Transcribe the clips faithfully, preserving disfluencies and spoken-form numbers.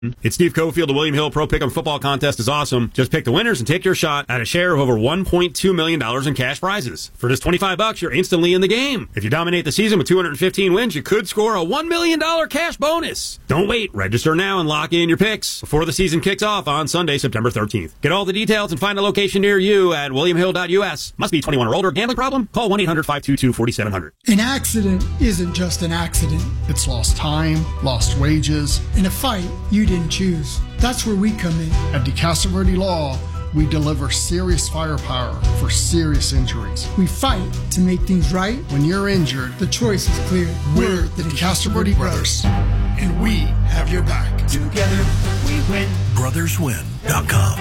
It's Steve Cofield. The William Hill Pro Pick'em Football Contest is awesome. Just pick the winners and take your shot at a share of over one point two million dollars in cash prizes. For just twenty-five bucks, you're instantly in the game. If you dominate the season with two hundred fifteen wins, you could score a one million dollars cash bonus. Don't wait. Register now and lock in your picks before the season kicks off on Sunday, September thirteenth. Get all the details and find a location near you at william hill dot u s. Must be twenty-one or older. Gambling problem? Call one eight hundred five two two four seven zero zero. An accident isn't just an accident. It's lost time, lost wages, in a fight you didn't choose. That's where we come in. At DeCastroverde Law, we deliver serious firepower for serious injuries. We fight to make things right. When you're injured, the choice is clear. We're the DeCastroverde Brothers, and we have your back. Together, we win. brothers win dot com.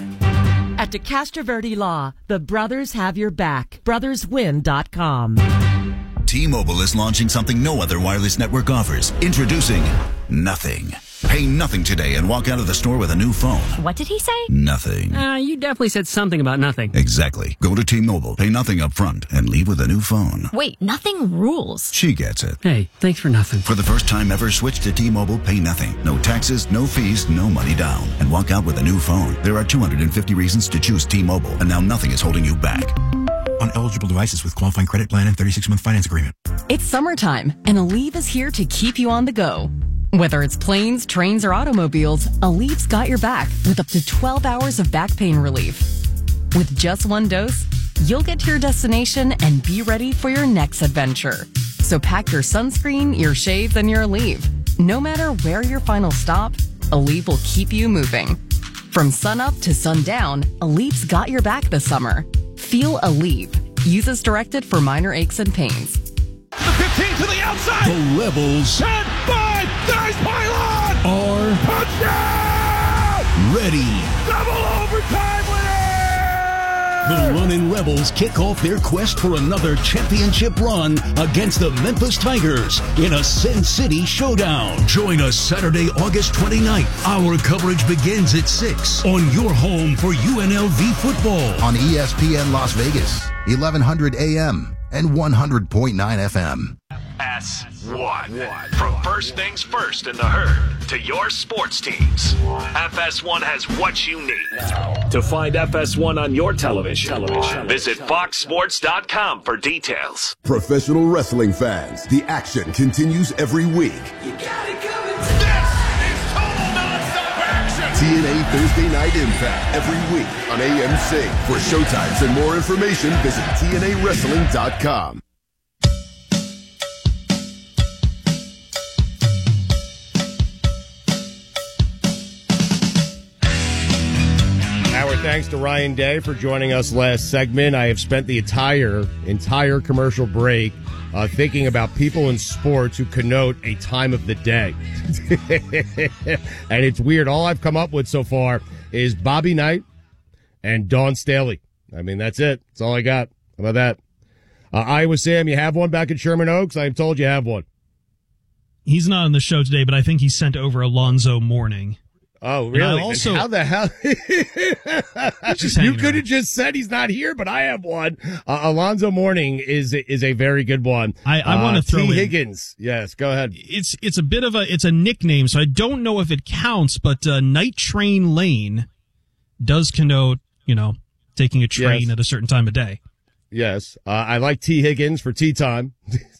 At DeCastroverde Law, the brothers have your back. brothers win dot com. T-Mobile is launching something no other wireless network offers. Introducing Nothing. Pay nothing today and walk out of the store with a new phone. What did he say? Nothing. Uh, you definitely said something about nothing. Exactly. Go to T-Mobile, pay nothing up front, and leave with a new phone. Wait, nothing rules. She gets it. Hey, thanks for nothing. For the first time ever, switch to T-Mobile, pay nothing. No taxes, no fees, no money down. And walk out with a new phone. There are two hundred fifty reasons to choose T-Mobile, and now nothing is holding you back. On eligible devices with qualifying credit plan and thirty-six month finance agreement. It's summertime, and Aleve is here to keep you on the go. Whether it's planes, trains, or automobiles, Aleve's got your back with up to twelve hours of back pain relief. With just one dose, you'll get to your destination and be ready for your next adventure. So pack your sunscreen, your shades, and your Aleve. No matter where your final stop, Aleve will keep you moving. From sunup to sundown, Aleve's got your back this summer. Feel Aleve. Use as directed for minor aches and pains. The fifteen to the outside. The Rebels. ten five. Nice pylon. Are touchdown. Ready. Double overtime winner. The Runnin' Rebels kick off their quest for another championship run against the Memphis Tigers in a Sin City showdown. Join us Saturday, August twenty-ninth. Our coverage begins at six on your home for U N L V football. On E S P N Las Vegas, eleven hundred A M and one hundred point nine F M. S one. From first things first in the herd to your sports teams, F S one has what you need. To find F S one on your television, television. visit fox sports dot com for details. Professional wrestling fans, the action continues every week. You got it coming. This is total non-stop action. T N A Thursday Night Impact every week on A M C. For showtimes and more information, visit T N A wrestling dot com. Thanks to Ryan Day for joining us last segment. I have spent the entire, entire commercial break uh, thinking about people in sports who connote a time of the day. And it's weird. All I've come up with so far is Bobby Knight and Dawn Staley. I mean, that's it. That's all I got. How about that? Uh, Iowa Sam, you have one back in Sherman Oaks? I am told you have one. He's not on the show today, but I think he sent over Alonzo Mourning. Oh, really? Also, how the hell? You could have just said he's not here, but I have one. Uh, Alonzo Mourning is is a very good one. I, I uh, want to throw T. in Higgins. Yes, go ahead. It's it's a bit of a it's a nickname, so I don't know if it counts. But uh, Night Train Lane does connote, you know, taking a train Yes. at a certain time of day. Yes, uh, I like T. Higgins for tea time.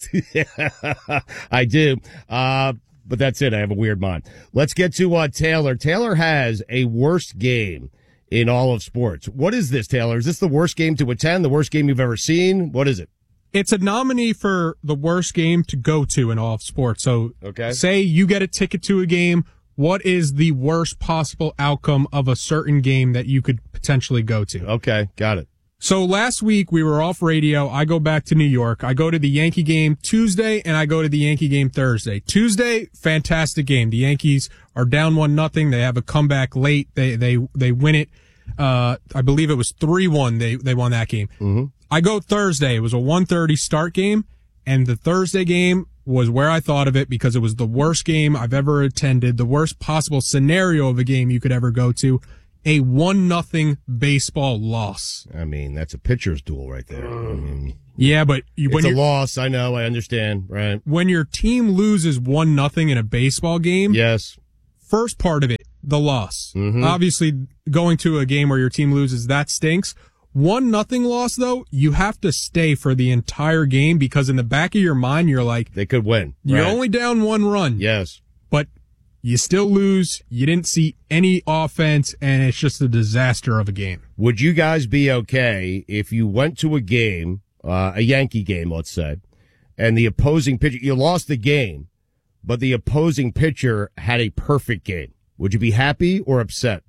I do. Uh, But that's it. I have a weird mind. Let's get to uh, Taylor. Taylor has a worst game in all of sports. What is this, Taylor? Is this the worst game to attend? The worst game you've ever seen? What is it? It's a nominee for the worst game to go to in all of sports. So okay. Say you get a ticket to a game. What is the worst possible outcome of a certain game that you could potentially go to? Okay, got it. So last week we were off radio. I go back to New York. I go to the Yankee game Tuesday and I go to the Yankee game Thursday. Tuesday, fantastic game. The Yankees are down one nothing. They have a comeback late. They they they win it. Uh, I believe it was three one. They they won that game. Mm-hmm. I go Thursday. It was a one thirty start game, and the Thursday game was where I thought of it because it was the worst game I've ever attended, the worst possible scenario of a game you could ever go to. A one nothing baseball loss. I mean, that's a pitcher's duel right there. I mean, yeah, but you, when it's a you're, loss. I know. I understand. Right. When your team loses one nothing in a baseball game, yes, first part of it, the loss. Mm-hmm. Obviously, going to a game where your team loses, that stinks. One nothing loss, though, you have to stay for the entire game because in the back of your mind, you're like, they could win. You're Right. only down one run. Yes. But you still lose. You didn't see any offense, and it's just a disaster of a game. Would you guys be okay if you went to a game, uh, a Yankee game, let's say, and the opposing pitcher, you lost the game, but the opposing pitcher had a perfect game? Would you be happy or upset?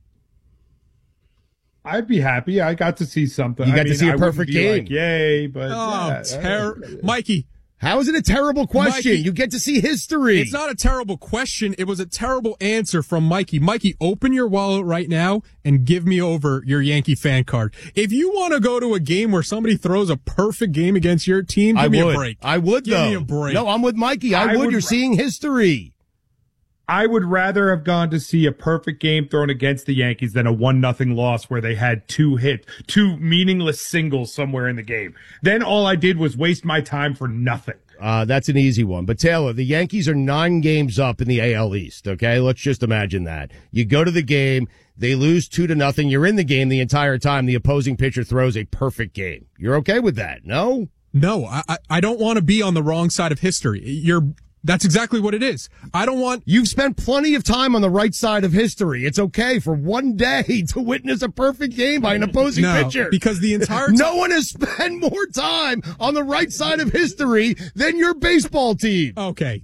I'd be happy. I got to see something. You got I to mean, see a I wouldn't perfect be game. Like, yay, but Oh, yeah, ter- Mikey. How is it a terrible question? Mikey, you get to see history. It's not a terrible question. It was a terrible answer from Mikey. Mikey, open your wallet right now and give me over your Yankee fan card. If you want to go to a game where somebody throws a perfect game against your team, give I me would. a break. I would, give though. me a break. No, I'm with Mikey. I, I would. would You're ra- seeing history. I would rather have gone to see a perfect game thrown against the Yankees than a one nothing loss where they had two hit, two meaningless singles somewhere in the game. Then all I did was waste my time for nothing. Uh, that's an easy one. But Taylor, the Yankees are nine games up in the A L East. Okay. Let's just imagine that. You go to the game. They lose two to nothing. You're in the game the entire time. The opposing pitcher throws a perfect game. You're okay with that? No? No, I, I don't want to be on the wrong side of history. You're, That's exactly what it is. I don't want... You've spent plenty of time on the right side of history. It's okay for one day to witness a perfect game by an opposing no, pitcher. because the entire... No one has spent more time on the right side of history than your baseball team. Okay.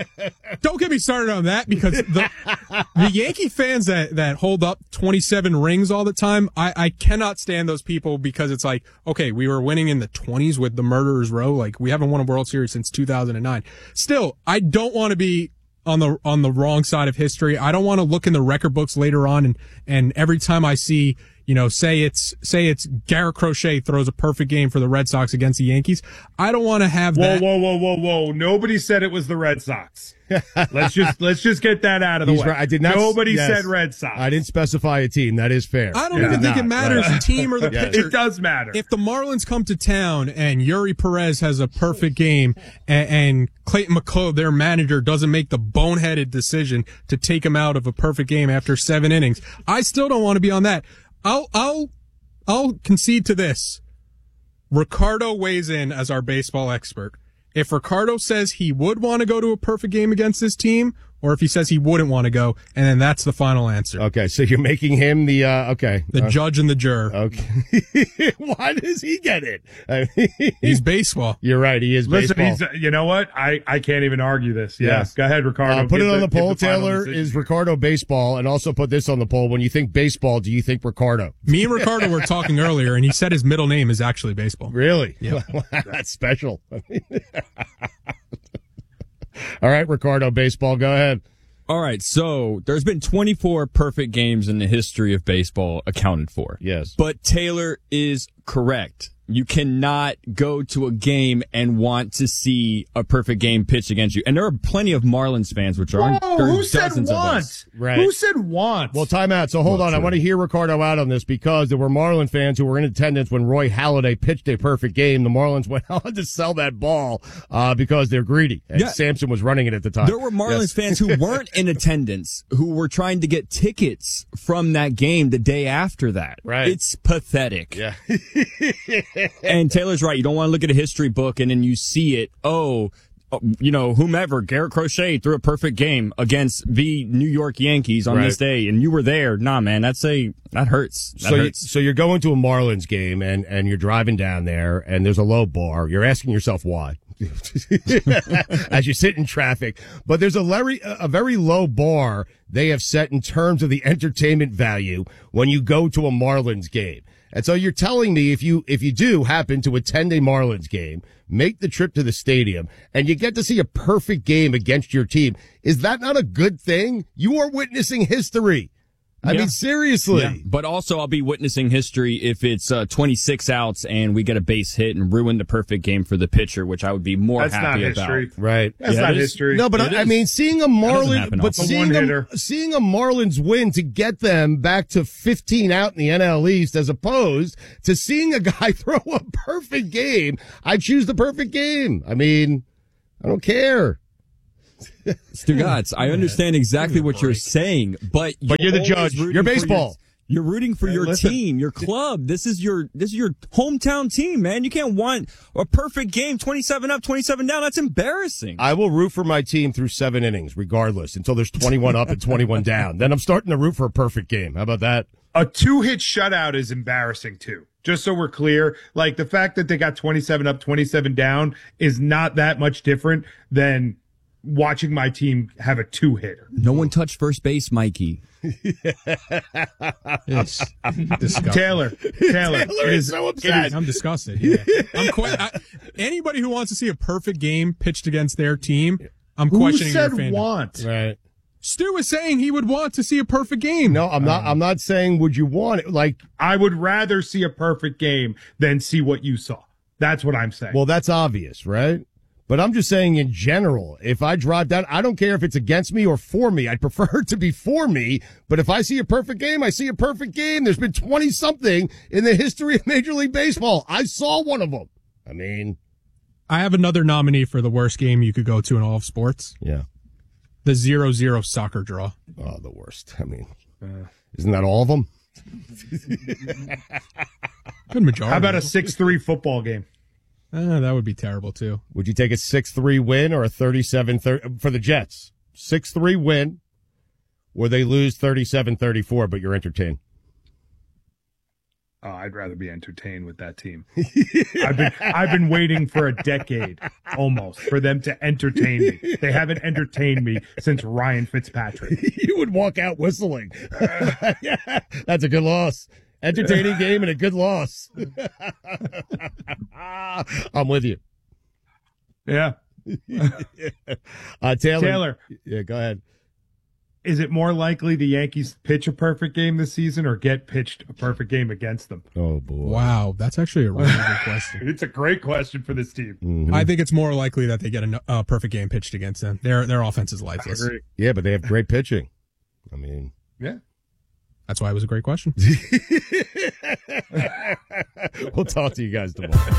Don't get me started on that because the, the Yankee fans that, that hold up twenty-seven rings all the time, I, I cannot stand those people because it's like, okay, we were winning in the twenties with the Murderers Row. Like, we haven't won a World Series since two thousand nine. Still, I don't want to be on the on the wrong side of history. I don't want to look in the record books later on and, and every time I see, you know, say it's say it's Garrett Crochet throws a perfect game for the Red Sox against the Yankees. I don't want to have whoa, that. Whoa, whoa, whoa, whoa! Nobody said it was the Red Sox. let's just let's just get that out of the He's way. right. I did not. Nobody yes. said Red Sox. I didn't specify a team. That is fair. I don't Yeah. even think Not, it matters right. the team or the Yes. pitcher. It does matter. If the Marlins come to town and Yuri Perez has a perfect game and, and Clayton McCullough, their manager, doesn't make the boneheaded decision to take him out of a perfect game after seven innings, I still don't want to be on that. I'll I'll I'll concede to this. Ricardo weighs in as our baseball expert. If Ricardo says he would want to go to a perfect game against this team, or if he says he wouldn't want to go, and then that's the final answer. Okay, so you're making him the uh, okay, The uh, judge and the juror. Okay, why does he get it? I mean, He's baseball. You're right. He is Listen, baseball. he's, you know what? I, I can't even argue this. Yeah, Yes. go ahead, Ricardo. Uh, put Give it on the, give poll, final Taylor. decision. Is Ricardo baseball? And also put this on the poll. When you think baseball, do you think Ricardo? Me and Ricardo were talking earlier, and he said his middle name is actually baseball. Really? Yeah. That's special. All right, Ricardo, baseball. Go ahead. All right, so there's been twenty-four perfect games in the history of baseball accounted for. Yes. But Taylor is correct. You cannot go to a game and want to see a perfect game pitched against you. And there are plenty of Marlins fans, which are Whoa, there are who said dozens of want? us. Right. Who said want? Well, time out. So hold Well, on. I true. want to hear Ricardo out on this because there were Marlin fans who were in attendance when Roy Halladay pitched a perfect game. The Marlins went on to sell that ball uh, because they're greedy. And Yeah. Sampson was running it at the time. There were Marlins Yes. fans who weren't in attendance who were trying to get tickets from that game the day after that. Right. It's pathetic. Yeah. And Taylor's right. You don't want to look at a history book and then you see it. Oh, uh, you know, whomever, Garrett Crochet threw a perfect game against the New York Yankees on Right. this day, and you were there. Nah, man, that's a that hurts. That So, you, hurts. so you're going to a Marlins game and, and you're driving down there and there's a low bar. You're asking yourself why as you sit in traffic, but there's a very, a very low bar they have set in terms of the entertainment value when you go to a Marlins game. And so you're telling me if you, if you do happen to attend a Marlins game, make the trip to the stadium and you get to see a perfect game against your team, is that not a good thing? You are witnessing history. I Yeah. mean, seriously. Yeah. But also, I'll be witnessing history if it's uh, twenty-six outs and we get a base hit and ruin the perfect game for the pitcher, which I would be more That's happy not about. history. Right. That's Yeah, not it is. history. No, but It I, I is. mean, seeing a doesn't Marlin, happen but often. A seeing a, one-hitter. seeing a Marlins win to get them back to fifteen out in the N L East, as opposed to seeing a guy throw a perfect game, I choose the perfect game. I mean, I don't care. Stugotz, I understand exactly what you're saying, but you're, but you're the judge. You're baseball. Your, you're rooting for hey, your listen. team, your club. This is your this is your hometown team, man. You can't want a perfect game, twenty-seven up, twenty-seven down. That's embarrassing. I will root for my team through seven innings, regardless, until there's twenty-one up and twenty-one down. Then I'm starting to root for a perfect game. How about that? A two-hit shutout is embarrassing, too. Just so we're clear, like the fact that they got twenty-seven up, twenty-seven down is not that much different than watching my team have a two-hitter. No one touched first base, Mikey. It's disgusting. Taylor, Taylor, Taylor it is is so It upset. is, I'm disgusted. Yeah. I'm que- I, anybody who wants to see a perfect game pitched against their team, I'm Who questioning said your fandom. want? Right. Stu is saying he would want to see a perfect game. No, I'm not. I'm not saying would you want it. Like, I would rather see a perfect game than see what you saw. That's what I'm saying. well, that's obvious, right? But I'm just saying in general, if I drive down, I don't care if it's against me or for me. I'd prefer it to be for me. But if I see a perfect game, I see a perfect game. There's been twenty something in the history of Major League Baseball. I saw one of them. I mean, I have another nominee for the worst game you could go to in all of sports. yeah. The zero zero soccer draw. Oh, the worst. I mean, uh, isn't that all of them? Good majority. How about a six three football game? Uh, that would be terrible, too. Would you take a six three win or a thirty-seven thirty for the Jets? six three win, or they lose thirty-seven thirty-four, but you're entertained. Oh, I'd rather be entertained with that team. I've been I've been waiting for a decade almost for them to entertain me. They haven't entertained me since Ryan Fitzpatrick. You would walk out whistling. Yeah, that's a good loss. Entertaining game and a good loss. I'm with you. Yeah. uh, Taylor. Taylor. Yeah, go ahead. Is it more likely the Yankees pitch a perfect game this season or get pitched a perfect game against them? Oh, boy. Wow, that's actually a really good question. It's a great question for this team. Mm-hmm. I think it's more likely that they get a uh, perfect game pitched against them. Their their offense is lifeless. Yeah, but they have great pitching. I mean, yeah. That's why it was a great question. We'll talk to you guys tomorrow.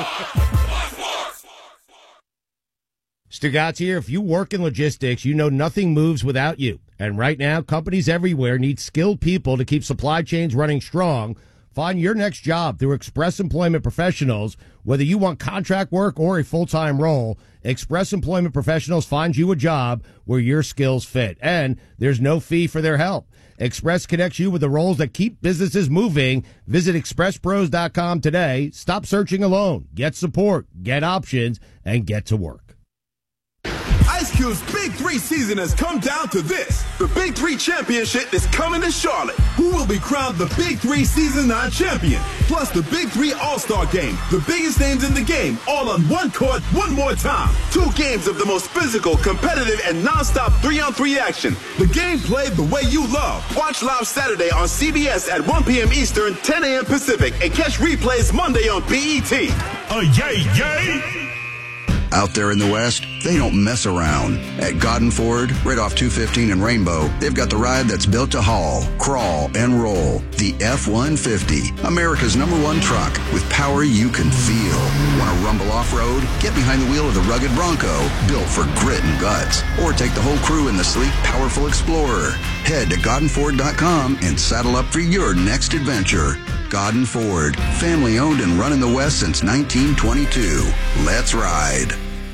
Stugotz here. If you work in logistics, you know nothing moves without you. And right now, companies everywhere need skilled people to keep supply chains running strong. Find your next job through Express Employment Professionals. Whether you want contract work or a full-time role, Express Employment Professionals finds you a job where your skills fit. And there's no fee for their help. Express connects you with the roles that keep businesses moving. Visit express pros dot com today. Stop searching alone. Get support, get options, and get to work. Ice Cube's Big Three season has come down to this. The Big Three Championship is coming to Charlotte. Who will be crowned the Big Three Season nine champion? Plus the Big Three All-Star Game. The biggest names in the game, all on one court, one more time. Two games of the most physical, competitive, and non-stop three-on-three action. The game played the way you love. Watch live Saturday on C B S at one p.m. Eastern, ten a.m. Pacific, and catch replays Monday on B E T. Oh, yay, yay! Out there in the West, they don't mess around. At Godden Ford, right off two fifteen and Rainbow, they've got the ride that's built to haul, crawl, and roll. The F one fifty, America's number one truck with power you can feel. Want to rumble off-road? Get behind the wheel of the rugged Bronco, built for grit and guts. Or take the whole crew in the sleek, powerful Explorer. Head to Godden Ford dot com and saddle up for your next adventure. Godden Ford, family owned and run in the West since nineteen twenty-two. Let's ride.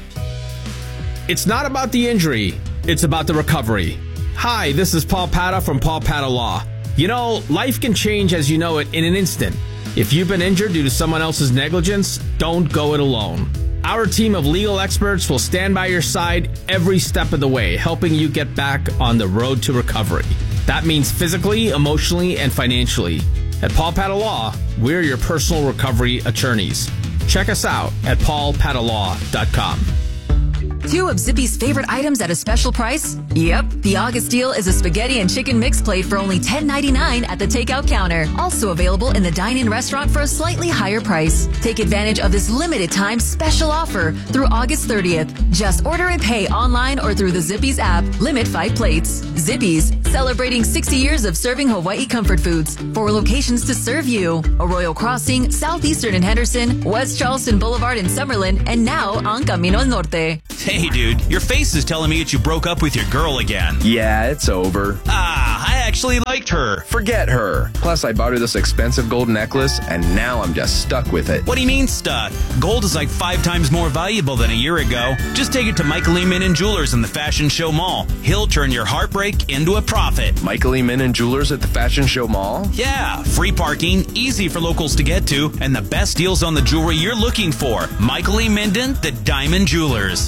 It's not about the injury, it's about the recovery. Hi, this is Paul Pata from Paul Pata Law. You know, life can change as you know it in an instant. If you've been injured due to someone else's negligence, don't go it alone. Our team of legal experts will stand by your side every step of the way, helping you get back on the road to recovery. That means physically, emotionally, and financially. At Paul Pata Law, we're your personal recovery attorneys. Check us out at paul pata law dot com. Two of Zippy's favorite items at a special price? Yep. The August deal is a spaghetti and chicken mix plate for only ten ninety-nine at the takeout counter. Also available in the dine-in restaurant for a slightly higher price. Take advantage of this limited time special offer through August thirtieth. Just order and pay online or through the Zippy's app. Limit five plates. Zippy's, celebrating sixty years of serving Hawaii comfort foods. Four locations to serve you. Arroyo Crossing, Southeastern in Henderson, West Charleston Boulevard in Summerlin, and now on Camino al Norte. Hey, dude, your face is telling me that you broke up with your girl again. Yeah, it's over. Ah, I actually liked her. Forget her. Plus, I bought her this expensive gold necklace, and now I'm just stuck with it. What do you mean stuck? Gold is like five times more valuable than a year ago. Just take it to Michael E. Minnan Jewelers in the Fashion Show Mall. He'll turn your heartbreak into a profit. Michael E. Minnan Jewelers at the Fashion Show Mall? Yeah, free parking, easy for locals to get to, and the best deals on the jewelry you're looking for. Michael E. Minden, the Diamond Jewelers.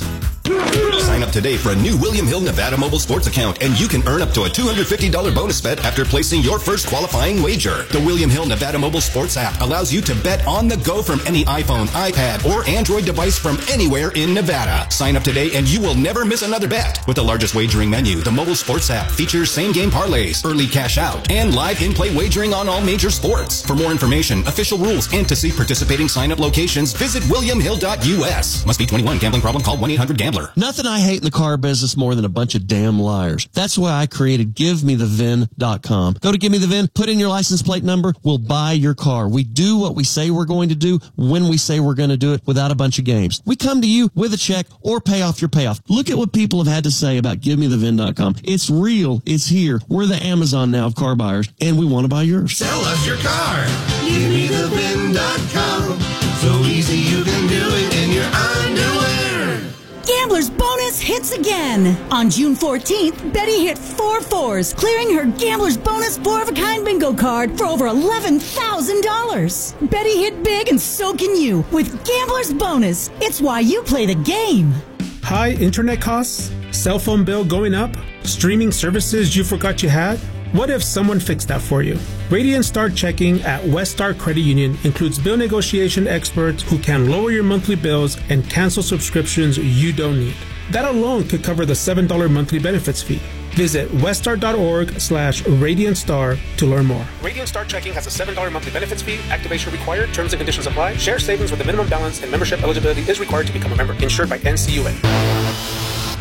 Sign up today for a new William Hill Nevada mobile sports account, and you can earn up to a two hundred fifty dollars bonus bet after placing your first qualifying wager. The William Hill Nevada mobile sports app allows you to bet on the go from any iPhone, iPad, or Android device from anywhere in Nevada. Sign up today and you will never miss another bet. With the largest wagering menu, the mobile sports app features same-game parlays, early cash out, and live in-play wagering on all major sports. For more information, official rules, and to see participating sign-up locations, visit william hill dot u s. Must be twenty-one. Gambling problem? Call one eight hundred gambler. Nothing I hate in the car business more than a bunch of damn liars. That's why I created give me the V I N dot com. Go to Give Me The V I N, put in your license plate number, we'll buy your car. We do what we say we're going to do when we say we're going to do it without a bunch of games. We come to you with a check or pay off your payoff. Look at what people have had to say about give me the V I N dot com. It's real. It's here. We're the Amazon now of car buyers, and we want to buy yours. Sell us your car. give me the V I N dot com. So easy you can do it in your underwear. Gambler's Bonus hits again. On June fourteenth, Betty hit four fours, clearing her Gambler's Bonus four-of-a-kind bingo card for over eleven thousand dollars. Betty hit big, and so can you with Gambler's Bonus. It's why you play the game. High internet costs? Cell phone bill going up? Streaming services you forgot you had? What if someone fixed that for you? Radiant Star Checking at West Star Credit Union includes bill negotiation experts who can lower your monthly bills and cancel subscriptions you don't need. That alone could cover the seven dollars monthly benefits fee. Visit weststar.org slash Radiant Star to learn more. Radiant Star Checking has a seven dollars monthly benefits fee. Activation required. Terms and conditions apply. Share savings with a minimum balance and membership eligibility is required to become a member. Insured by N C U A.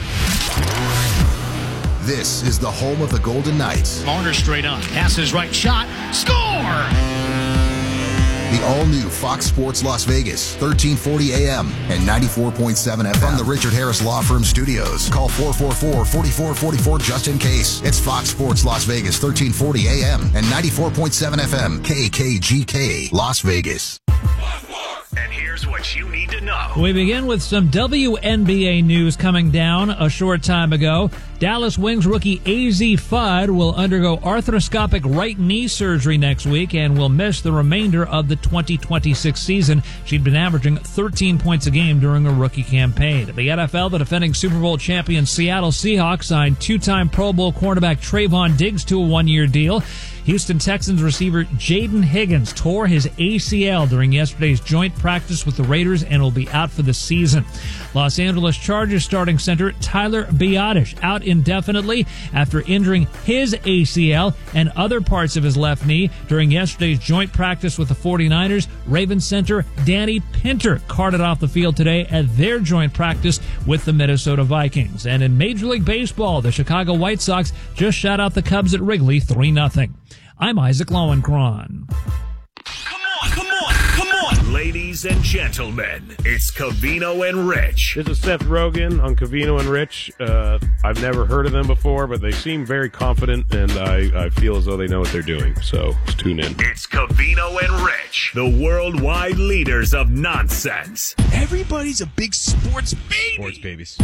This is the home of the Golden Knights. Marner straight on. Passes right shot. Score! The all-new Fox Sports Las Vegas, thirteen forty A M and ninety-four point seven F M. From the Richard Harris Law Firm Studios. Call four four four, four four four four just in case. It's Fox Sports Las Vegas, thirteen forty A M and ninety-four point seven F M. K K G K, Las Vegas. And here's what you need to know. We begin with some W N B A news coming down a short time ago. Dallas Wings rookie A Z Fudd will undergo arthroscopic right knee surgery next week and will miss the remainder of the twenty twenty-six season. She'd been averaging thirteen points a game during her rookie campaign. The N F L, the defending Super Bowl champion Seattle Seahawks signed two-time Pro Bowl cornerback Trayvon Diggs to a one-year deal. Houston Texans receiver Jaden Higgins tore his A C L during yesterday's joint practice with the Raiders and will be out for the season. Los Angeles Chargers starting center Tyler Biadasz out indefinitely after injuring his A C L and other parts of his left knee during yesterday's joint practice with the 49ers. Ravens center Danny Pinter carted off the field today at their joint practice with the Minnesota Vikings. And in Major League Baseball, the Chicago White Sox just shut out the Cubs at Wrigley three nothing. I'm Isaac Lowenkron. Come on, come on, come on. Ladies and gentlemen, it's Covino and Rich. This is Seth Rogen on Covino and Rich. Uh, I've never heard of them before, but they seem very confident, and I, I feel as though they know what they're doing. So let's tune in. It's Covino and Rich, the worldwide leaders of nonsense. Everybody's a big sports baby. Sports babies.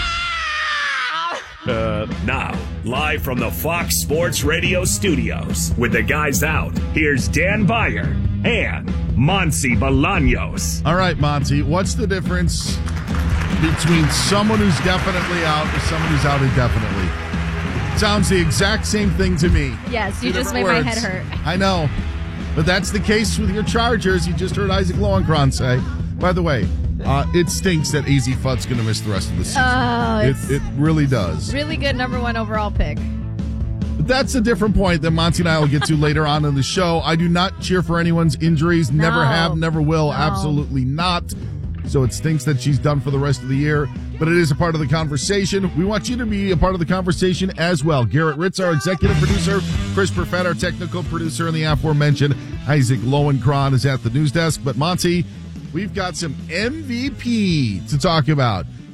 Uh, now, live from the Fox Sports Radio studios, with the guys out, here's Dan Beyer and Monty Bolaños. All right, Monty, what's the difference between someone who's definitely out and someone who's out indefinitely? Sounds the exact same thing to me. Yes, you Two just made words. my head hurt. I know, but that's the case with your Chargers. You just heard Isaac Lowenkron say. By the way, Uh, it stinks that A Z Fudd's going to miss the rest of the season. Oh, it, it really does. Really good number one overall pick. But that's a different point that Monty and I will get to later on in the show. I do not cheer for anyone's injuries. No. Never have, never will. No. Absolutely not. So it stinks that she's done for the rest of the year. But it is a part of the conversation. We want you to be a part of the conversation as well. Garrett Ritz, our executive producer. Chris Perfett, our technical producer. And the aforementioned Isaac Lowenkron is at the news desk. But Monty, we've got some M V P to talk about.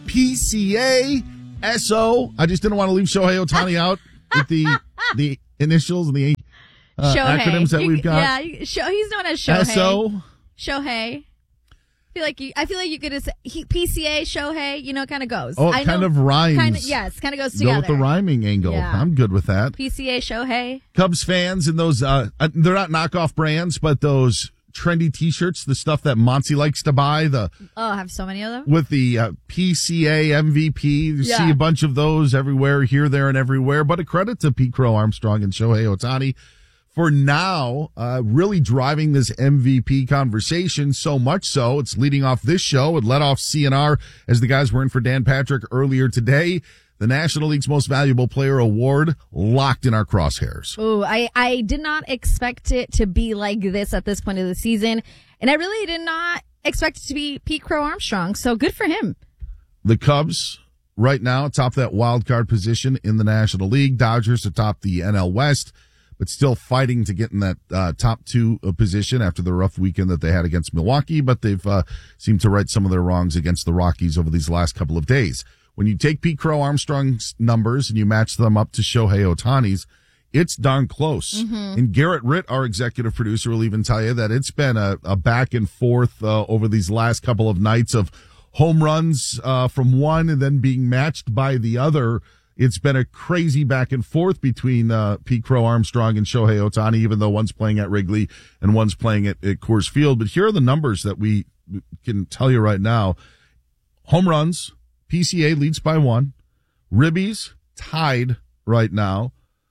P C A S O. I just didn't want to leave Shohei Ohtani out with the the initials and the uh, acronyms that you, we've got. Yeah, you, show, he's known as Shohei. S O. Shohei. I feel like you. I feel like you could just he, P C A Shohei. You know, it kind of goes. Oh, it I kind know, of rhymes. Kind of, yes, kind of goes Go together. with the rhyming angle. Yeah. I'm good with that. P C A Shohei. Cubs fans and those, uh, uh, they're not knockoff brands, but those trendy T-shirts, the stuff that Monty likes to buy, the Oh, I have so many of them. with the uh, P C A M V P. You Yeah. see a bunch of those everywhere, here, there, and everywhere. But a credit to Pete Crow Armstrong and Shohei Ohtani for now uh, really driving this M V P conversation, so much so it's leading off this show. It led off C N R as the guys were in for Dan Patrick earlier today. The National League's Most Valuable Player Award locked in our crosshairs. Ooh, I, I did not expect it to be like this at this point of the season. And I really did not expect it to be Pete Crow Armstrong. So good for him. The Cubs right now atop that wild card position in the National League. Dodgers atop the N L West, but still fighting to get in that uh, top two uh, position after the rough weekend that they had against Milwaukee. But they've uh, seemed to right some of their wrongs against the Rockies over these last couple of days. When you take Pete Crow Armstrong's numbers and you match them up to Shohei Ohtani's, it's darn close. Mm-hmm. And Garrett Ritt, our executive producer, will even tell you that it's been a, a back and forth uh, over these last couple of nights of home runs uh, from one and then being matched by the other. It's been a crazy back and forth between uh, Pete Crow Armstrong and Shohei Ohtani, even though one's playing at Wrigley and one's playing at, at Coors Field. But here are the numbers that we can tell you right now. Home runs, P C A leads by one. Ribbies, tied right now.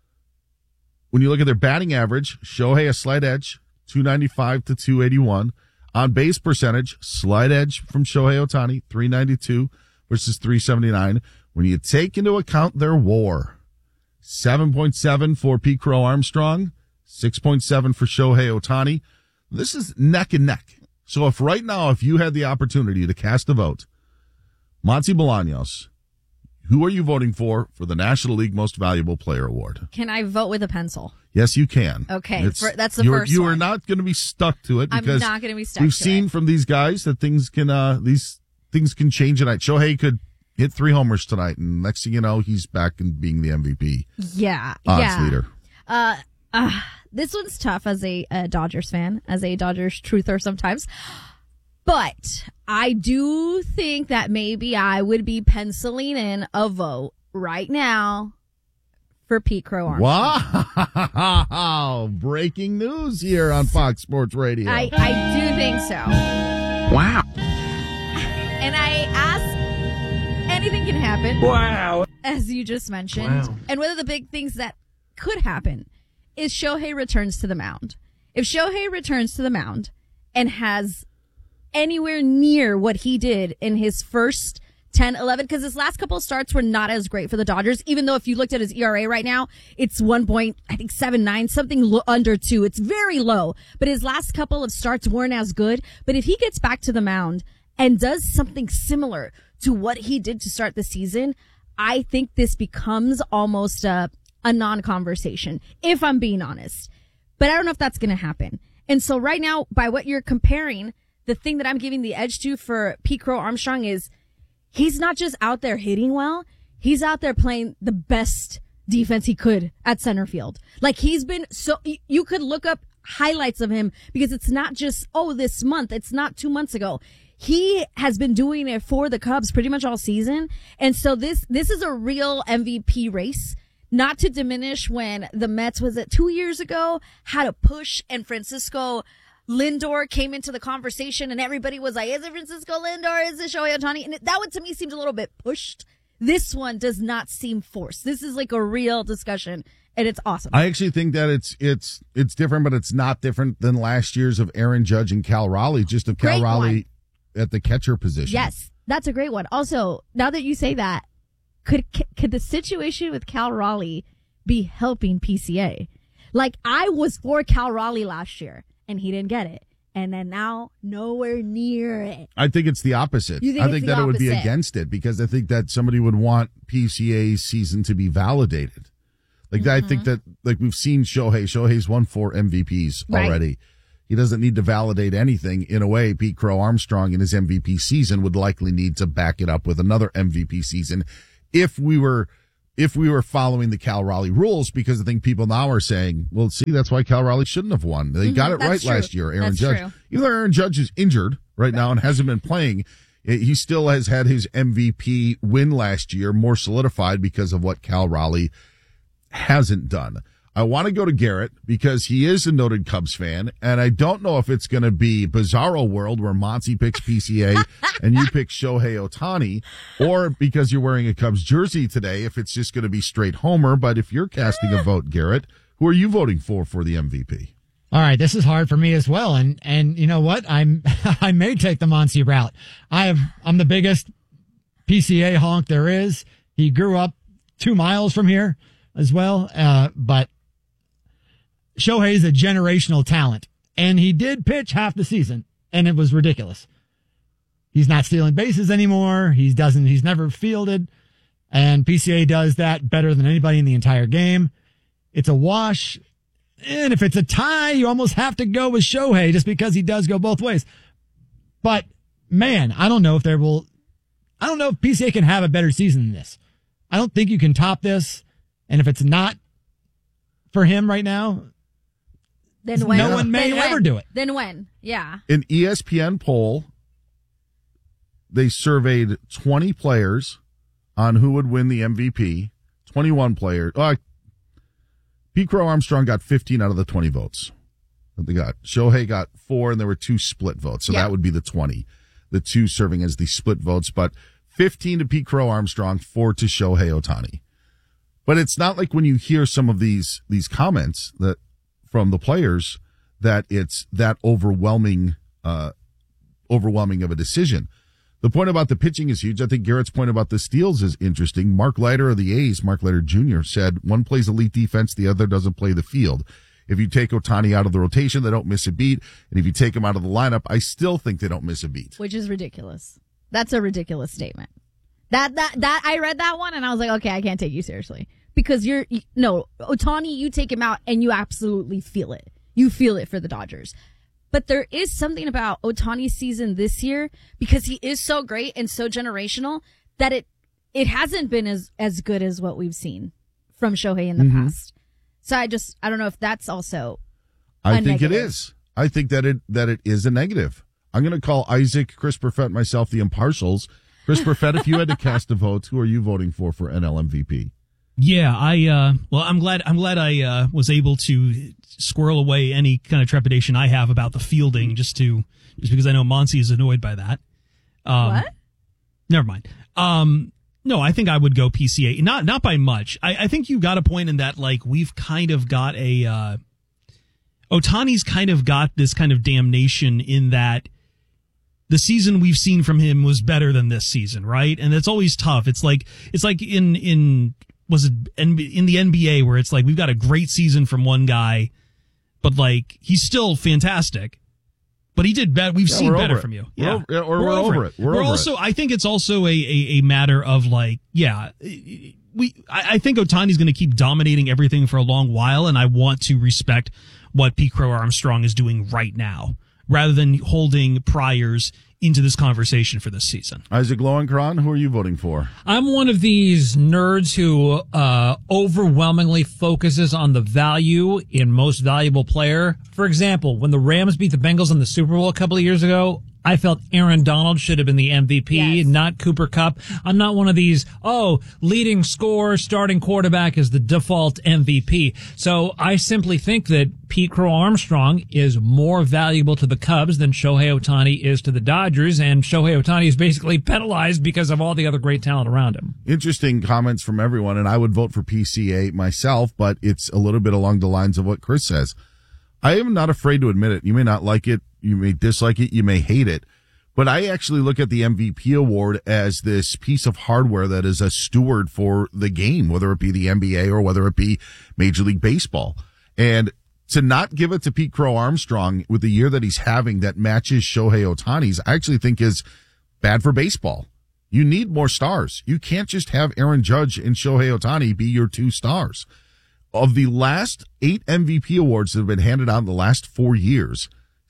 When you look at their batting average, Shohei a slight edge, two ninety-five to two eighty-one. On base percentage, slight edge from Shohei Ohtani, three ninety-two versus three seventy-nine. When you take into account their WAR, seven point seven for Pete Crow Armstrong, six point seven for Shohei Ohtani. This is neck and neck. So if right now, if you had the opportunity to cast a vote, Monty Bolaños, who are you voting for for the National League Most Valuable Player Award? Can I vote with a pencil? Yes, you can. Okay, It's- for, that's the you're, first You one. are not going to be stuck to it I'm because not going to be stuck we've to seen it. from these guys that things can uh these things can change tonight. Shohei could hit three homers tonight, and next thing you know, he's back and being the M V P Yeah, odds yeah. leader. Uh, uh, this one's tough as a, a Dodgers fan, as a Dodgers truther sometimes. But I do think that maybe I would be penciling in a vote right now for Pete Crow Armstrong. Wow! Breaking news here on Fox Sports Radio. I, I do think so. Wow. And I ask, anything can happen. Wow. As you just mentioned. Wow. And one of the big things that could happen is Shohei returns to the mound. If Shohei returns to the mound and has anywhere near what he did in his first ten, eleven, because his last couple of starts were not as great for the Dodgers, even though if you looked at his E R A right now, it's one point, I think seven nine, something lo- under two. It's very low, but his last couple of starts weren't as good. But if he gets back to the mound and does something similar to what he did to start the season, I think this becomes almost a, a non-conversation, if I'm being honest. But I don't know if that's going to happen. And so right now, by what you're comparing, the thing that I'm giving the edge to for Pete Crow Armstrong is he's not just out there hitting well. He's out there playing the best defense he could at center field. Like he's been so, you could look up highlights of him because it's not just, oh, this month. It's not two months ago. He has been doing it for the Cubs pretty much all season. And so this, this is a real M V P race. Not to diminish when the Mets, was it two years ago, had a push and Francisco Lindor came into the conversation and everybody was like, is it Francisco Lindor? Is it Shohei Ohtani? And it, that one to me seems a little bit pushed. This one does not seem forced. This is like a real discussion and it's awesome. I actually think that it's it's it's different, but it's not different than last year's of Aaron Judge and Cal Raleigh, just of Cal Great Raleigh at the catcher position. Yes, that's a great one. Also, now that you say that, could could the situation with Cal Raleigh be helping P C A? Like I was for Cal Raleigh last year and he didn't get it. And then now nowhere near it. I think it's the opposite. You think I it's think the that it would be opposite? against it because I think that somebody would want P C A's season to be validated. Like I think that, like we've seen Shohei. Shohei's won four M V Ps Right. already. He doesn't need to validate anything. In a way, Pete Crow Armstrong in his M V P season would likely need to back it up with another M V P season if we were if we were following the Cal Raleigh rules, because I think people now are saying, well, see, that's why Cal Raleigh shouldn't have won. They Mm-hmm, got it that's right true. last year, Aaron That's Judge. true. Even though Aaron Judge is injured right now and hasn't been playing, he still has had his M V P win last year more solidified because of what Cal Raleigh hasn't done. I want to go to Garrett because he is a noted Cubs fan, and I don't know if it's going to be Bizarro World where Monty picks P C A and you pick Shohei Ohtani, or because you're wearing a Cubs jersey today, if it's just going to be straight homer. But if you're casting a vote, Garrett, who are you voting for for the M V P? All right, this is hard for me as well, and and you know what? I'm I may take the Monty route. I have I'm the biggest P C A honk there is. He grew up two miles from here as well, uh, but Shohei's a generational talent, and he did pitch half the season, and it was ridiculous. He's not stealing bases anymore. He doesn't. He's never fielded, and P C A does that better than anybody in the entire game. It's a wash. And if it's a tie, you almost have to go with Shohei just because he does go both ways. But, man, I don't know if there will, I don't know if P C A can have a better season than this. I don't think you can top this. And if it's not for him right now, Then when? no one may Then ever when? do it. Then when? Yeah. An E S P N poll, they surveyed twenty players on who would win the M V P. twenty-one players. Oh, Pete Crow Armstrong got fifteen out of the twenty votes that they got. Shohei got four, and there were two split votes. So Yeah. that would be the twenty. The two serving as the split votes, but fifteen to Pete Crow Armstrong, four to Shohei Ohtani. But it's not like when you hear some of these these comments that from the players that it's that overwhelming, uh, overwhelming of a decision. The point about the pitching is huge. I think Garrett's point about the steals is interesting. Mark Leiter of the A's, Mark Leiter Junior said one plays elite defense, the other doesn't play the field. If you take Ohtani out of the rotation, they don't miss a beat. And if you take him out of the lineup, I still think they don't miss a beat. Which is ridiculous. That's a ridiculous statement. That, that, that, I read that one and I was like, okay, I can't take you seriously. Because you're, you, no, Ohtani, you take him out and you absolutely feel it. You feel it for the Dodgers. But there is something about Ohtani's season this year, because he is so great and so generational, that it, it hasn't been as, as good as what we've seen from Shohei in the Mm-hmm. past. So I just, I don't know if that's also I a think it negative. is. I think that it that it is a negative. I'm going to call Isaac, Chris Perfett, myself the impartials. Chris Perfett, if you had to cast a vote, who are you voting for for N L M V P? Yeah, I uh well I'm glad I'm glad I uh was able to squirrel away any kind of trepidation I have about the fielding just to just because I know Monty is annoyed by that. Um What? Never mind. Um no, I think I would go P C A. Not not by much. I, I think you got a point in that, like, we've kind of got a uh Ohtani's kind of got this kind of damnation in that the season we've seen from him was better than this season, right? And it's always tough. It's like it's like in in was it in the N B A where it's like we've got a great season from one guy, but like he's still fantastic. But he did better. We've Yeah, seen we're better over it. from you. We're Yeah, over- yeah, or we're over it. We're over also. I think it's also a, a a matter of like, yeah, we. I, I think Ohtani's going to keep dominating everything for a long while, and I want to respect what Pete Crow Armstrong is doing right now, rather than holding priors into this conversation for this season. Isaac Lowenkron, who are you voting for? I'm one of these nerds who uh, overwhelmingly focuses on the value in most valuable player. For example, when the Rams beat the Bengals in the Super Bowl a couple of years ago, I felt Aaron Donald should have been the M V P, yes. not Cooper Kupp. I'm not one of these, oh, leading scorer, starting quarterback is the default M V P. So I simply think that Pete Crow Armstrong is more valuable to the Cubs than Shohei Ohtani is to the Dodgers, and Shohei Ohtani is basically penalized because of all the other great talent around him. Interesting comments from everyone, and I would vote for P C A myself, but it's a little bit along the lines of what Chris says. I am not afraid to admit it. You may not like it. You may dislike it. You may hate it. But I actually look at the M V P award as this piece of hardware that is a steward for the game, whether it be the N B A or whether it be Major League Baseball. And to not give it to Pete Crow Armstrong with the year that he's having that matches Shohei Ohtani's, I actually think is bad for baseball. You need more stars. You can't just have Aaron Judge and Shohei Ohtani be your two stars. Of the last eight M V P awards that have been handed out in the last four years,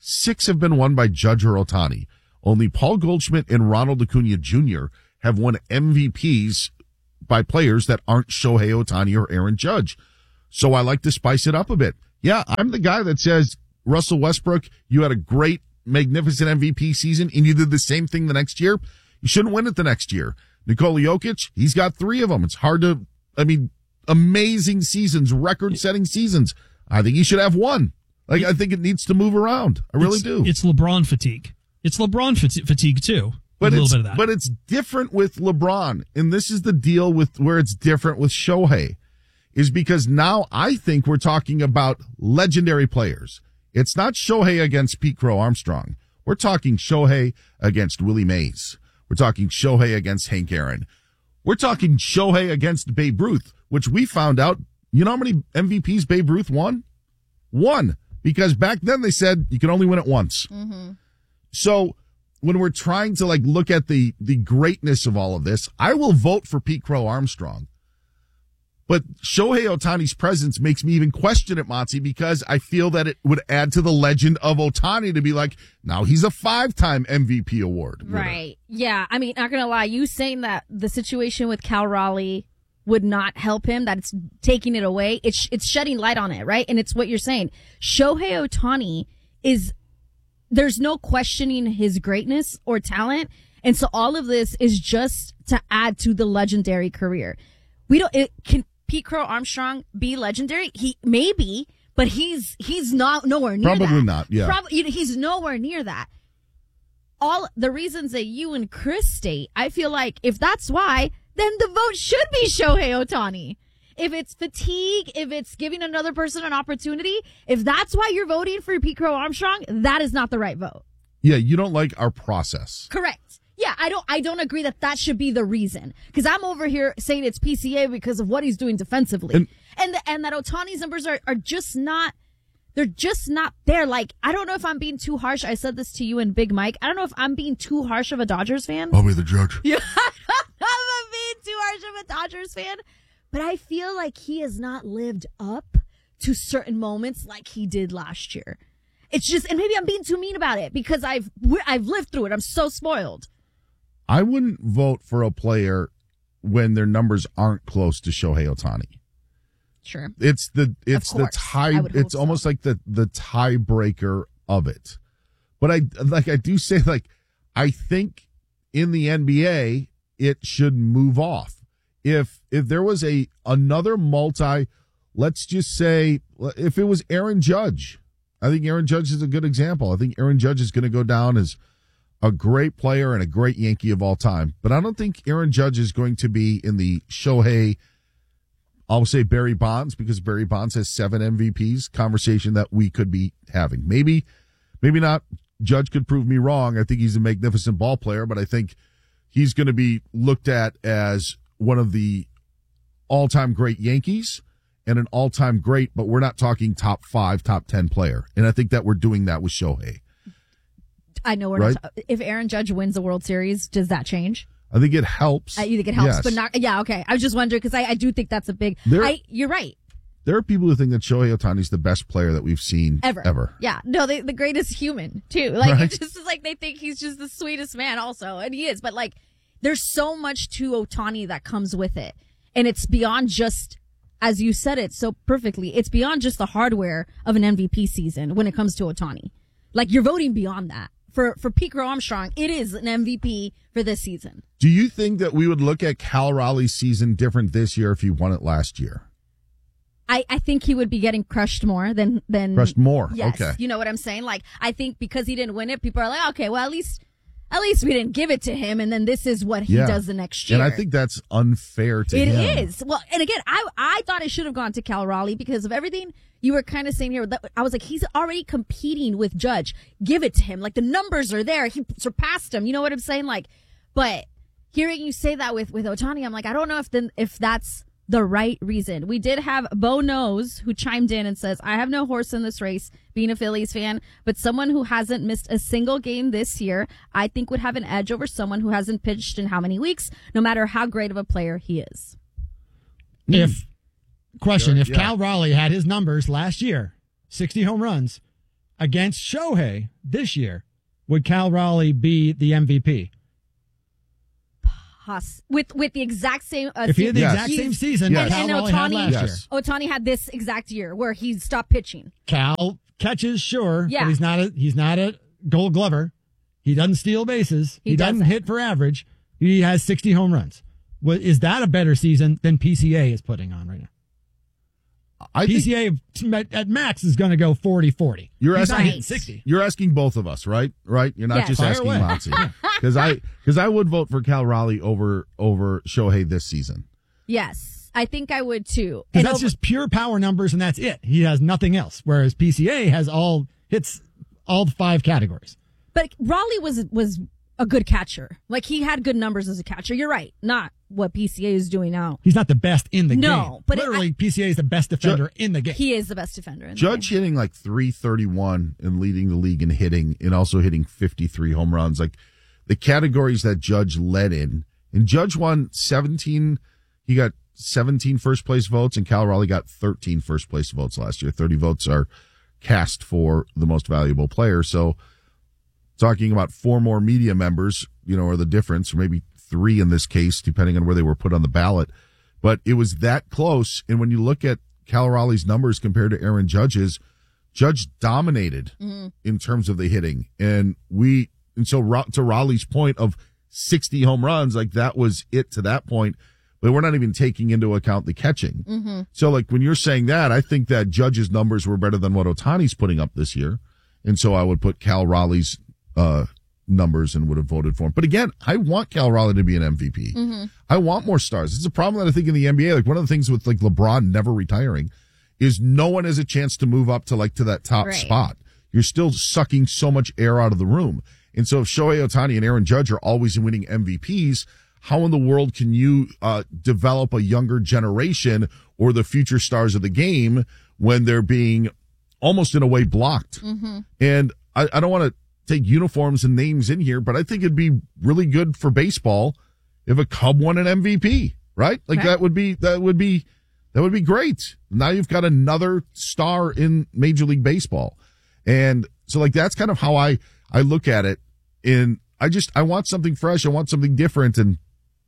six have been won by Judge or Ohtani. Only Paul Goldschmidt and Ronald Acuna Junior have won M V Ps by players that aren't Shohei Ohtani or Aaron Judge. So I like to spice it up a bit. Yeah, I'm the guy that says, Russell Westbrook, you had a great, magnificent M V P season, and you did the same thing the next year. You shouldn't win it the next year. Nikola Jokic, he's got three of them. It's hard to, I mean, amazing seasons, record-setting seasons. I think he should have one. Like, I think it needs to move around. I really it's, do. It's LeBron fatigue. It's LeBron fati- fatigue, too. But a little it's, bit of that. But it's different with LeBron. And this is the deal with where it's different with Shohei, is because now I think we're talking about legendary players. It's not Shohei against Pete Crow Armstrong. We're talking Shohei against Willie Mays. We're talking Shohei against Hank Aaron. We're talking Shohei against Babe Ruth, which we found out, you know how many M V Ps Babe Ruth won? One. Because back then they said you can only win it once. Mm-hmm. So when we're trying to like look at the, the greatness of all of this, I will vote for Pete Crow Armstrong. But Shohei Ohtani's presence makes me even question it, Monty, because I feel that it would add to the legend of Ohtani to be like, now he's a five-time M V P award winner. Right. Yeah. I mean, not going to lie. You saying that the situation with Cal Raleigh would not help him, that it's taking it away, it's it's shedding light on it, right? And it's what you're saying. Shohei Ohtani is, there's no questioning his greatness or talent. And so all of this is just to add to the legendary career. We don't, it can, Pete Crow Armstrong be legendary? He maybe, but he's he's not nowhere near Probably that. not, yeah. Probably he's nowhere near that. All the reasons that you and Chris state, I feel like if that's why, then the vote should be Shohei Ohtani. If it's fatigue, if it's giving another person an opportunity, if that's why you're voting for Pete Crow Armstrong, that is not the right vote. Yeah, you don't like our process. Correct. Yeah, I don't I don't agree that that should be the reason. Because I'm over here saying it's P C A because of what he's doing defensively. And and, the, and that Ohtani's numbers are, are just not, they're just not there. Like, I don't know if I'm being too harsh. I said this to you and Big Mike. I don't know if I'm being too harsh of a Dodgers fan. I'll be the judge. Yeah, I don't know if I'm being too harsh of a Dodgers fan. But I feel like he has not lived up to certain moments like he did last year. It's just, and maybe I'm being too mean about it because I've I've lived through it. I'm so spoiled. I wouldn't vote for a player when their numbers aren't close to Shohei Ohtani. Sure. It's the it's the tie it's so. almost like the the tiebreaker of it. But I like I do say like I think in the N B A it should move off. If if there was a another multi, let's just say if it was Aaron Judge, I think Aaron Judge is a good example. I think Aaron Judge is going to go down as a great player and a great Yankee of all time. But I don't think Aaron Judge is going to be in the Shohei, I'll say Barry Bonds, because Barry Bonds has seven M V Ps conversation that we could be having. Maybe, maybe not. Judge could prove me wrong. I think he's a magnificent ball player, but I think he's going to be looked at as one of the all-time great Yankees and an all-time great, but we're not talking top five, top ten player. And I think that we're doing that with Shohei. I know we're Right? not. If Aaron Judge wins the World Series, does that change? I think it helps. I you think it helps, Yes. but not. Yeah, okay. I was just wondering because I, I do think that's a big. There- I, you're right. There are people who think that Shohei Ohtani is the best player that we've seen Ever. ever. Yeah. No, they, the greatest human too. Like Right. it's just like they think he's just the sweetest man also. And he is. But like there's so much to Ohtani that comes with it. And it's beyond just, as you said it so perfectly, it's beyond just the hardware of an M V P season when it comes to Ohtani. Like you're voting beyond that. For, for Pete Crow Armstrong, it is an M V P for this season. Do you think that we would look at Cal Raleigh's season different this year if he won it last year? I, I think he would be getting crushed more than, than Crushed more, Yes. okay. You know what I'm saying? Like, I think because he didn't win it, people are like, okay, well, at least, at least we didn't give it to him. And then this is what he Yeah. does the next year. And I think that's unfair to It him. is. Well, and again, I, I thought it should have gone to Cal Raleigh because of everything you were kind of saying here. That I was like, he's already competing with Judge. Give it to him. Like the numbers are there. He surpassed him. You know what I'm saying? Like, but hearing you say that with, with Ohtani, I'm like, I don't know if then, if that's the right reason. We did have Bo Knows who chimed in and says, I have no horse in this race being a Phillies fan, but someone who hasn't missed a single game this year, I think would have an edge over someone who hasn't pitched in how many weeks, no matter how great of a player he is. If, question, Sure, if yeah. Cal Raleigh had his numbers last year, sixty home runs, against Shohei this year, would Cal Raleigh be the M V P? Poss- with with the exact same. Uh, If he had the season. exact He's- same season and, that and Cal Raleigh had Otani, last year. Otani had this exact year where he stopped pitching. Cal catches, sure, Yeah. but he's not a he's not a Gold Glover. He doesn't steal bases. He He, doesn't doesn't. hit for average. He has sixty home runs. Well, is that a better season than P C A is putting on right now? I P C A at- at max is going to go forty forty. You're He's not asking hitting sixty. You're asking both of us, right? Right? You're not Yes. just Fire asking away. Monty. Because I because I would vote for Cal Raleigh over over Shohei this season. Yes, I think I would too. Because And that's over- just pure power numbers, and that's it. He has nothing else. Whereas P C A has all hits all five categories. But Raleigh was was a good catcher. Like he had good numbers as a catcher. You're right. Not what P C A is doing now. He's not the best in the game. No, but it- literally, P C A is the best defender in the game. He is the best defender. In the Judge hitting like three thirty-one and leading the league in hitting and also hitting fifty-three home runs. Like the categories that Judge led in. And Judge won seventeen. He got seventeen first place votes and Cal Raleigh got thirteen first place votes last year. thirty votes are cast for the most valuable player. So talking about four more media members, you know, are the difference, or maybe three in this case, depending on where they were put on the ballot. But it was that close. And when you look at Cal Raleigh's numbers compared to Aaron Judge's, Judge dominated Mm-hmm. in terms of the hitting. And we, and so Ra- to Raleigh's point of sixty home runs, like that was it to that point. But we're not even taking into account the catching. Mm-hmm. So like when you're saying that, I think that Judge's numbers were better than what Otani's putting up this year. And so I would put Cal Raleigh's uh, numbers and would have voted for him. But again, I want Cal Raleigh to be an M V P. Mhm. I want more stars. It's a problem that I think in the N B A, like one of the things with like LeBron never retiring is no one has a chance to move up to like to that top Right. spot. You're still sucking so much air out of the room. And so if Shohei Otani and Aaron Judge are always winning M V Ps, how in the world can you uh, develop a younger generation or the future stars of the game when they're being almost in a way blocked? Mm-hmm. And I, I don't want to take uniforms and names in here, but I think it'd be really good for baseball if a Cub won an M V P, right? Like Right. that would be, that would be, that would be great. Now you've got another star in Major League Baseball. And so like, that's kind of how I, I look at it. And I just, I want something fresh. I want something different. And